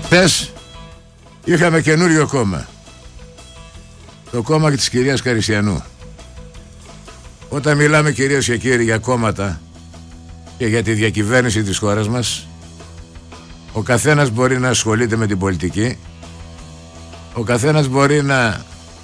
Χθες είχαμε καινούριο κόμμα, το κόμμα της κυρίας Καριστιανού. Όταν μιλάμε, κυρίες και κύριοι, για κόμματα και για τη διακυβέρνηση της χώρας μας, ο καθένας μπορεί να ασχολείται με την πολιτική, ο καθένας μπορεί να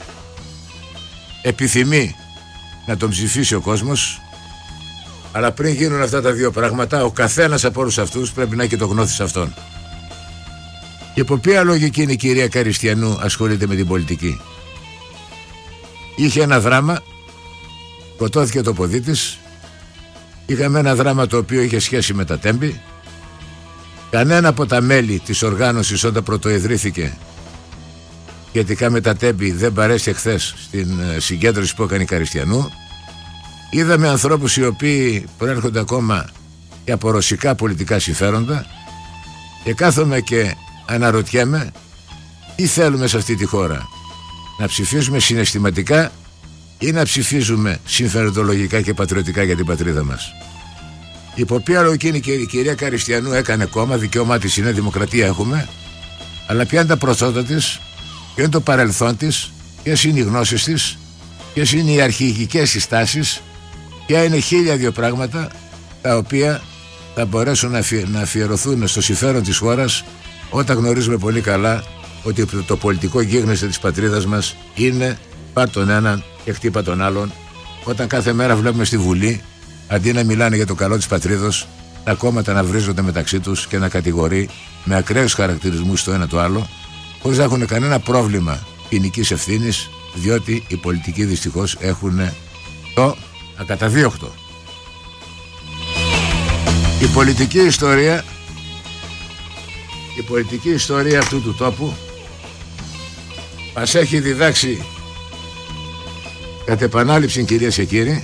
επιθυμεί να τον ψηφίσει ο κόσμος, αλλά πριν γίνουν αυτά τα δύο πράγματα, ο καθένας από όλους αυτούς πρέπει να έχει το γνώθι σε αυτόν. Και από ποια λογική είναι η κυρία Καριστιανού ασχολείται με την πολιτική? Είχε ένα δράμα, σκοτώθηκε το παιδί της. Είχαμε ένα δράμα το οποίο είχε σχέση με τα Τέμπη. Κανένα από τα μέλη της οργάνωσης, όταν πρωτοεδρύθηκε σχετικά με τα Τέμπη, δεν παρέσει χθες στην συγκέντρωση που έκανε η Καριστιανού. Είδαμε ανθρώπους οι οποίοι προέρχονται ακόμα και από ρωσικά πολιτικά συμφέροντα, και κάθομαι και αναρωτιέμαι τι θέλουμε σε αυτή τη χώρα, να ψηφίζουμε συναισθηματικά ή να ψηφίζουμε συμφεροντολογικά και πατριωτικά για την πατρίδα μας? Υπό ποια λογική είναι η κυρία Καριστιανού έκανε κόμμα? Δικαίωμά της είναι, δημοκρατία έχουμε, αλλά ποια είναι τα προσόντα της, ποιο είναι το παρελθόν της, ποιες είναι οι γνώσεις της, ποιες είναι οι αρχηγικές συστάσεις, ποια είναι 1002 πράγματα τα οποία θα μπορέσουν να αφιερωθούν στο συμφέρον της χώρας, όταν γνωρίζουμε πολύ καλά ότι το πολιτικό γίγνεσθε της πατρίδας μας είναι πάρ' τον έναν και χτύπα τον άλλον. Όταν κάθε μέρα βλέπουμε στη Βουλή, αντί να μιλάνε για το καλό της πατρίδος, τα κόμματα να βρίζονται μεταξύ τους και να κατηγορεί με ακραίους χαρακτηρισμούς το ένα το άλλο, χωρίς να έχουν κανένα πρόβλημα ποινικής ευθύνης, διότι οι πολιτικοί δυστυχώς έχουν το ακαταδίωκτο. Η πολιτική ιστορία αυτού του τόπου μας έχει διδάξει κατ' επανάληψη, κυρίες και κύριοι,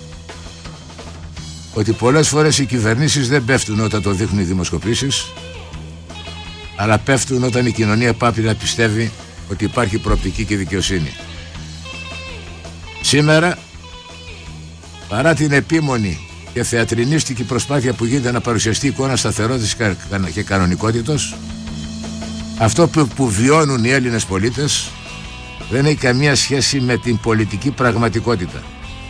ότι πολλές φορές οι κυβερνήσεις δεν πέφτουν όταν το δείχνουν οι δημοσκοπήσεις, αλλά πέφτουν όταν η κοινωνία πάψει να πιστεύει ότι υπάρχει προοπτική και δικαιοσύνη. Σήμερα, παρά την επίμονη και θεατρινίστικη προσπάθεια που γίνεται να παρουσιαστεί εικόνα σταθερότητας και κανονικότητος, αυτό που βιώνουν οι Έλληνες πολίτες δεν έχει καμία σχέση με την πολιτική πραγματικότητα.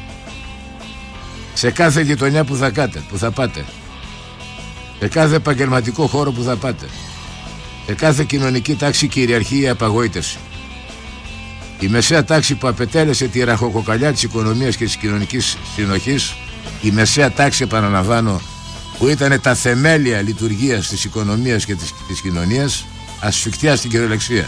Σε κάθε γειτονιά που θα πάτε, σε κάθε επαγγελματικό χώρο που θα πάτε, σε κάθε κοινωνική τάξη κυριαρχεί η απαγοήτευση. Η μεσαία τάξη που απετέλεσε τη ραχοκοκαλιά της οικονομίας και της κοινωνικής συνοχής, η μεσαία τάξη, επαναλαμβάνω, που ήταν τα θεμέλια λειτουργίας της οικονομίας και της κοινωνίας, ασφικτιά στην κυριολεξία.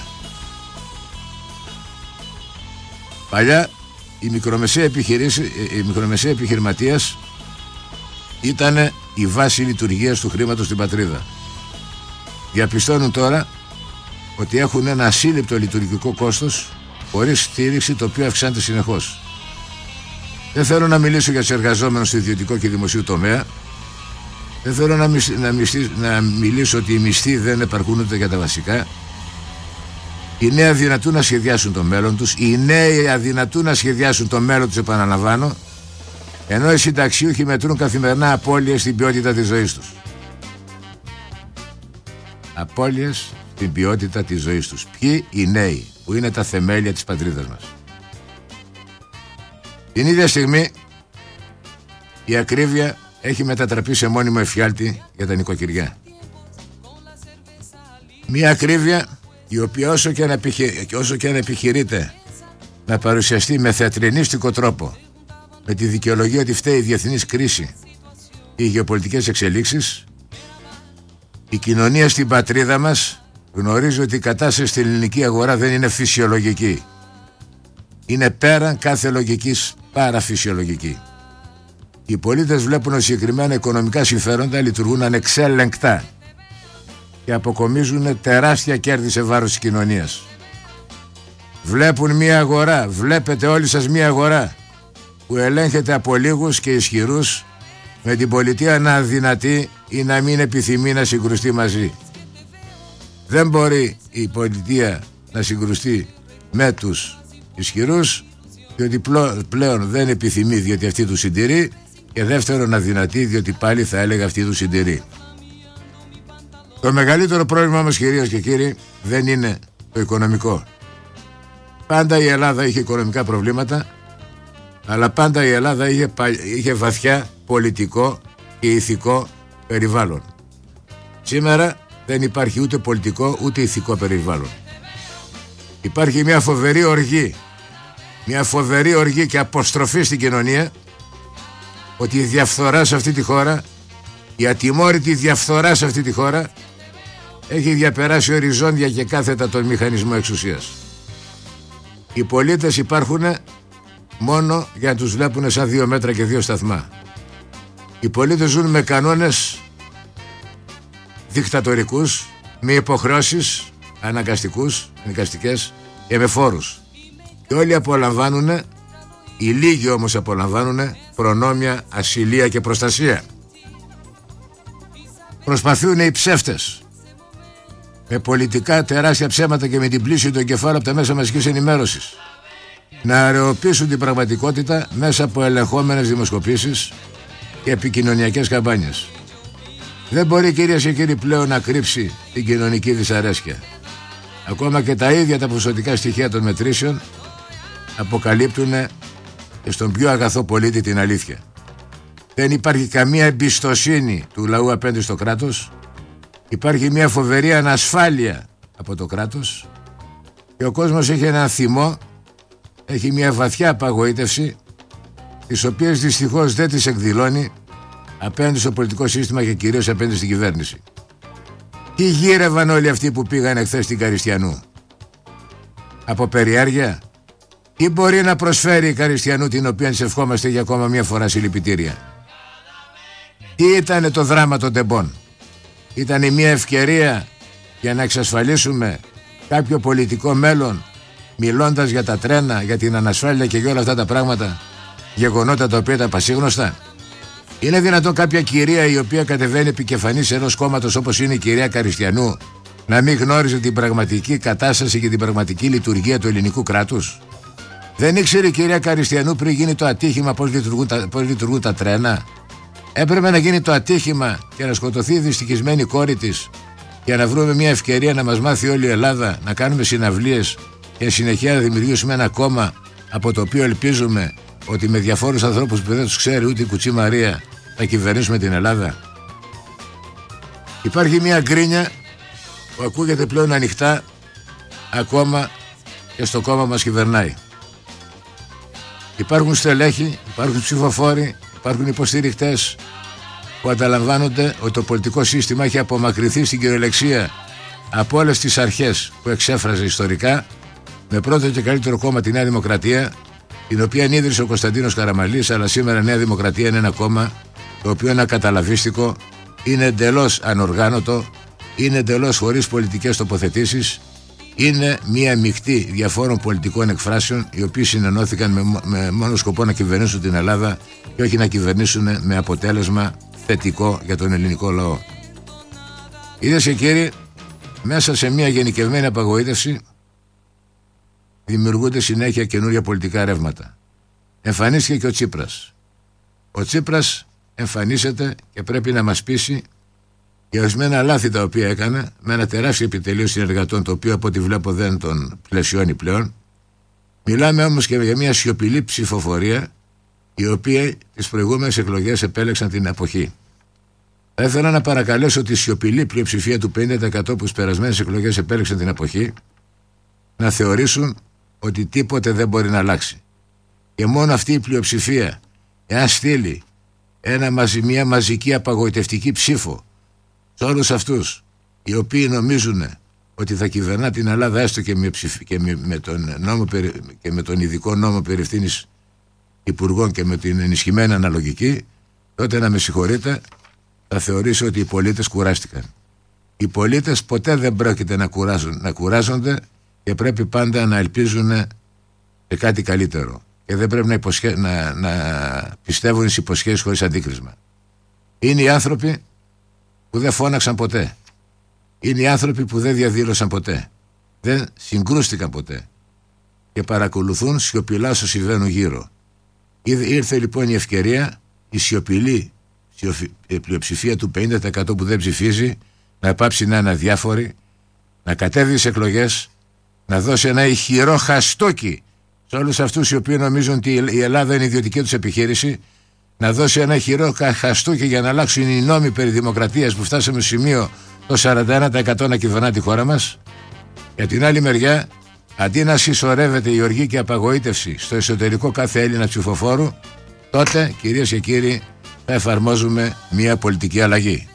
Παλιά η μικρομεσαία επιχειρηματίας ήταν η βάση λειτουργίας του χρήματος στην πατρίδα. Διαπιστώνουν τώρα ότι έχουν ένα ασύλληπτο λειτουργικό κόστος χωρίς στήριξη, το οποίο αυξάνεται συνεχώς. Δεν θέλω να μιλήσω για τους εργαζόμενους στο ιδιωτικό και δημοσίου τομέα. Δεν θέλω να μιλήσω ότι οι μισθοί δεν επαρκούν ούτε για τα βασικά. Οι νέοι αδυνατούν να σχεδιάσουν το μέλλον τους. Οι νέοι αδυνατούν να σχεδιάσουν το μέλλον τους, επαναλαμβάνω, ενώ οι συνταξιούχοι μετρούν καθημερινά απώλειες στην ποιότητα της ζωής τους. Απώλειες στην ποιότητα της ζωής τους. Ποιοι? Οι νέοι, που είναι τα θεμέλια της πατρίδας μας. Την ίδια στιγμή η ακρίβεια έχει μετατραπεί σε μόνιμο εφιάλτη για τα νοικοκυριά. Μια ακρίβεια η οποία όσο και αν επιχειρείται να παρουσιαστεί με θεατρινίστικο τρόπο, με τη δικαιολογία ότι φταίει η διεθνής κρίση, οι γεωπολιτικές εξελίξεις, η κοινωνία στην πατρίδα μας γνωρίζει ότι η κατάσταση στην ελληνική αγορά δεν είναι φυσιολογική. Είναι πέραν κάθε λογικής, παραφυσιολογική. Οι πολίτες βλέπουν ότι συγκεκριμένα οικονομικά συμφέροντα λειτουργούν ανεξέλεγκτα και αποκομίζουν τεράστια κέρδη σε βάρος της κοινωνίας. Βλέπουν μια αγορά, βλέπετε όλοι σας μια αγορά που ελέγχεται από λίγους και ισχυρούς, με την πολιτεία να αδυνατεί ή να μην επιθυμεί να συγκρουστεί μαζί. Δεν μπορεί η πολιτεία να συγκρουστεί με τους ισχυρούς, διότι πλέον δεν επιθυμεί, διότι αυτή του συντηρεί, και δεύτερον αδυνατεί, διότι πάλι θα έλεγε αυτή του συντηρεί. Το μεγαλύτερο πρόβλημα μας, κυρίες και κύριοι, δεν είναι το οικονομικό. Πάντα η Ελλάδα είχε οικονομικά προβλήματα, αλλά πάντα η Ελλάδα είχε βαθιά πολιτικό και ηθικό περιβάλλον. Σήμερα δεν υπάρχει ούτε πολιτικό ούτε ηθικό περιβάλλον. Υπάρχει μια φοβερή οργή και αποστροφή στην κοινωνία, ότι η διαφθορά σε αυτή τη χώρα, η ατιμόρυτη διαφθορά σε αυτή τη χώρα, έχει διαπεράσει οριζόντια και κάθετα τον μηχανισμό εξουσίας. Οι πολίτες υπάρχουν μόνο για να τους βλέπουν σαν 2 μέτρα και 2 σταθμά. Οι πολίτες ζουν με κανόνες δικτατορικούς, με υποχρεώσεις αναγκαστικές και με φόρους. Και όλοι απολαμβάνουν, οι λίγοι όμως απολαμβάνουν προνόμια, ασυλία και προστασία. Προσπαθούν οι ψεύτες με πολιτικά τεράστια ψέματα και με την πλήση του εγκεφάλου από τα μέσα μαζικής ενημέρωσης να αραιοποιήσουν την πραγματικότητα μέσα από ελεγχόμενες δημοσκοπήσεις και επικοινωνιακές καμπάνιες. Δεν μπορεί, κυρίες και κύριοι, πλέον να κρύψει την κοινωνική δυσαρέσκεια. Ακόμα και τα ίδια τα ποσοτικά στοιχεία των μετρήσεων αποκαλύπτουν και στον πιο αγαθό πολίτη την αλήθεια. Δεν υπάρχει καμία εμπιστοσύνη του λαού απέναντι στο κράτος. Υπάρχει μια φοβερή ανασφάλεια από το κράτος και ο κόσμος έχει έναν θυμό, έχει μια βαθιά απαγοήτευση, τις οποίες δυστυχώς δεν τις εκδηλώνει απέναντι στο πολιτικό σύστημα και κυρίως απέναντι στην κυβέρνηση. Τι γύρευαν όλοι αυτοί που πήγαν εχθές στην Καριστιανού? Από περιέργεια? Τι μπορεί να προσφέρει η Καριστιανού, την οποία της ευχόμαστε για ακόμα μια φορά συλληπιτήρια? Τι ήτανε το δράμα των τεμπών? Ήτανε μια ευκαιρία για να εξασφαλίσουμε κάποιο πολιτικό μέλλον, μιλώντας για τα τρένα, για την ανασφάλεια και για όλα αυτά τα πράγματα, γεγονότα τα οποία ήταν πασίγνωστα? Είναι δυνατόν κάποια κυρία η οποία κατεβαίνει επικεφανής ενός κόμματος όπως είναι η κυρία Καριστιανού να μην γνώριζε την πραγματική κατάσταση και την πραγματική λειτουργία του ελληνικού κράτους? Δεν ήξερε η κυρία Καριστιανού πριν γίνει το ατύχημα πώς λειτουργούν τα τρένα? Έπρεπε να γίνει το ατύχημα και να σκοτωθεί η δυστυχισμένη κόρη της για να βρούμε μια ευκαιρία να μας μάθει όλη η Ελλάδα να κάνουμε συναυλίες και συνεχεία να δημιουργήσουμε ένα κόμμα από το οποίο ελπίζουμε ότι με διαφόρους ανθρώπους που δεν τους ξέρει ούτε η Κουτσή Μαρία θα κυβερνήσουμε την Ελλάδα? Υπάρχει μια γκρίνια που ακούγεται πλέον ανοιχτά ακόμα και στο κόμμα μας κυβερνάει. Υπάρχουν στελέχη, υπάρχουν ψηφοφόροι, υπάρχουν υποστηρικτές που ανταλαμβάνονται ότι το πολιτικό σύστημα έχει απομακρυνθεί στην κυριολεξία από όλες τις αρχές που εξέφραζε ιστορικά, με πρώτο και καλύτερο κόμμα τη Νέα Δημοκρατία, την οποία ίδρυσε ο Κωνσταντίνος Καραμανλής, αλλά σήμερα η Νέα Δημοκρατία είναι ένα κόμμα το οποίο είναι ακαταλαβίστικο, είναι εντελώς ανοργάνωτο, είναι εντελώς χωρίς πολιτικές τοποθετήσεις, είναι μία μειχτή διαφόρων πολιτικών εκφράσεων, οι οποίοι συνενώθηκαν με μόνο σκοπό να κυβερνήσουν την Ελλάδα και όχι να κυβερνήσουν με αποτέλεσμα θετικό για τον ελληνικό λαό. Κυρίες και κύριοι, μέσα σε μία γενικευμένη απαγοήτευση δημιουργούνται συνέχεια καινούρια πολιτικά ρεύματα. Εμφανίστηκε και ο Τσίπρας. Ο Τσίπρας εμφανίζεται και πρέπει να μας πείσει για ορισμένα λάθη τα οποία έκανε, με ένα τεράστιο επιτελείο συνεργατών, το οποίο από ό,τι βλέπω δεν τον πλαισιώνει πλέον. Μιλάμε όμως και για μια σιωπηλή ψηφοφορία, οι οποίοι τις προηγούμενες εκλογές επέλεξαν την αποχή. Θα ήθελα να παρακαλέσω τη σιωπηλή πλειοψηφία του 50% που στις περασμένες εκλογές επέλεξαν την αποχή να θεωρήσουν ότι τίποτε δεν μπορεί να αλλάξει. Και μόνο αυτή η πλειοψηφία, εάν στείλει μια μαζική απαγοητευτική ψήφο σε όλους αυτούς οι οποίοι νομίζουν ότι θα κυβερνά την Ελλάδα έστω και με τον ειδικό νόμο περί ευθύνης υπουργών και με την ενισχυμένη αναλογική, τότε να με συγχωρείτε, θα θεωρήσω ότι οι πολίτες κουράστηκαν. Οι πολίτες ποτέ δεν πρόκειται να κουράζονται και πρέπει πάντα να ελπίζουν σε κάτι καλύτερο και δεν πρέπει να πιστεύουν στις υποσχέσεις χωρίς αντίκρισμα. Είναι οι άνθρωποι που δεν φώναξαν ποτέ. Είναι οι άνθρωποι που δεν διαδήλωσαν ποτέ. Δεν συγκρούστηκαν ποτέ. Και παρακολουθούν σιωπηλά όσο συμβαίνουν γύρω. Ήρθε λοιπόν η ευκαιρία, η σιωπηλή πλειοψηφία του 50% που δεν ψηφίζει, να πάψει να είναι αδιάφορη, να κατέβει στις εκλογές, να δώσει ένα ηχηρό χαστούκι σε όλους αυτούς οι οποίοι νομίζουν ότι η Ελλάδα είναι ιδιωτική τους επιχείρηση, να δώσει ένα ηχηρό χαστούκι για να αλλάξουν οι νόμοι περί δημοκρατίας που φτάσαμε στο σημείο το 41% να κυβερνά τη χώρα μας. Για την άλλη μεριά, αντί να συσσωρεύεται η οργή και απαγοήτευση στο εσωτερικό κάθε Έλληνα ψηφοφόρου, τότε, κυρίες και κύριοι, θα εφαρμόζουμε μια πολιτική αλλαγή.